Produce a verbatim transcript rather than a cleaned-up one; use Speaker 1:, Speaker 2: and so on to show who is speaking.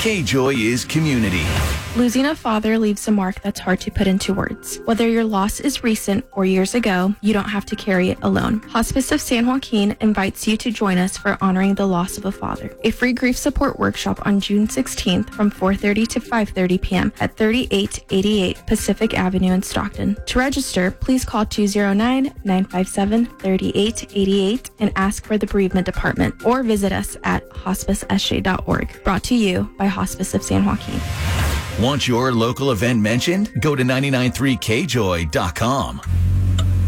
Speaker 1: K-Joy is community.
Speaker 2: Losing a father leaves a mark that's hard to put into words. Whether your loss is recent or years ago, you don't have to carry it alone. Hospice of San Joaquin invites you to join us for honoring the loss of a father. A free grief support workshop on June sixteenth from four thirty to five thirty p.m. at thirty-eight eighty-eight Pacific Avenue in Stockton. To register, please call two oh nine, nine five seven, three eight eight eight and ask for the bereavement department, or visit us at hospice s j dot org. Brought to you by Hospice of San Joaquin.
Speaker 1: Want your local event mentioned? Go to nine nine three k joy dot com.